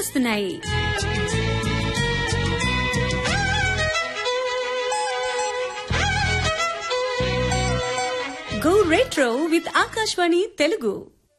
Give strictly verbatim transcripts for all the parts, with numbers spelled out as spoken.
గుర్తుకొస్తున్నాయి. Go retro with Akashvani Telugu.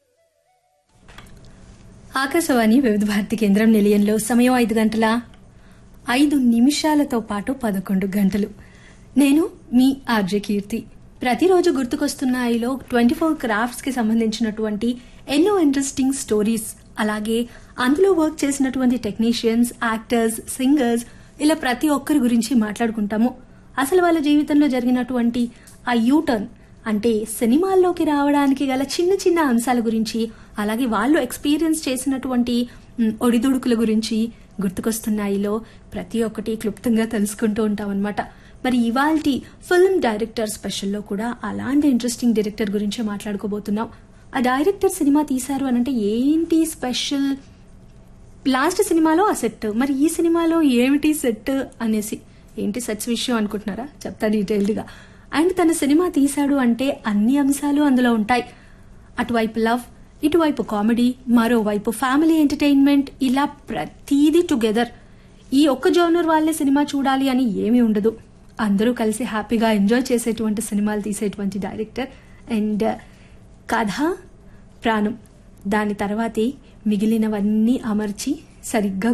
Akashvani వివిధ భారతి కేంద్రం నిలయంలో సమయం ఐదు గంటల ఐదు నిమిషాలతో పాటు పదకొండు గంటలు. నేను మీ ఆర్జే కీర్తి. ప్రతిరోజు గుర్తుకొస్తున్నాయిలో ట్వంటీ ఫోర్ క్రాఫ్ట్స్ కి సంబంధించినటువంటి ఎన్నో ఇంట్రెస్టింగ్ స్టోరీస్, అలాగే అందులో వర్క్ చేసినటువంటి టెక్నీషియన్స్, యాక్టర్స్, సింగర్స్, ఇలా ప్రతి ఒక్కరి గురించి మాట్లాడుకుంటాము. అసలు వాళ్ళ జీవితంలో జరిగినటువంటి ఆ యూటర్న్ అంటే సినిమాల్లోకి రావడానికి గల చిన్న చిన్న అంశాల గురించి, అలాగే వాళ్ళు ఎక్స్పీరియన్స్ చేసినటువంటి ఒడిదుడుకుల గురించి గుర్తుకొస్తున్నాయిలో ప్రతి ఒక్కటి క్లుప్తంగా తెలుసుకుంటూ ఉంటాం అనమాట. మరి ఇవాల్టి ఫిల్మ్ డైరెక్టర్ స్పెషల్లో కూడా అలాంటి ఇంట్రెస్టింగ్ డైరెక్టర్ గురించే మాట్లాడుకోబోతున్నాం. ఆ డైరెక్టర్ సినిమా తీశారు అనంటే ఏంటి స్పెషల్, లాస్ట్ సినిమాలో ఆ సెట్, మరి ఈ సినిమాలో ఏమిటి సెట్ అనేసి, ఏంటి సెట్స్ విషయం అనుకుంటున్నారా? చెప్తా డీటెయిల్డ్గా. అండ్ తన సినిమా తీశాడు అంటే అన్ని అంశాలు అందులో ఉంటాయి. అటువైపు లవ్, ఇటువైపు కామెడీ, మరోవైపు ఫ్యామిలీ ఎంటర్టైన్మెంట్, ఇలా ప్రతీది టుగెదర్. ఈ ఒక్క జోనర్ వాళ్ళే సినిమా చూడాలి అని ఏమీ ఉండదు. అందరూ కలిసి హ్యాపీగా ఎంజాయ్ చేసేటువంటి సినిమాలు తీసేటువంటి డైరెక్టర్. అండ్ కథ, ప్రాణం, దాని తర్వాతే మిగిలినవన్నీ అమర్చి సరిగ్గా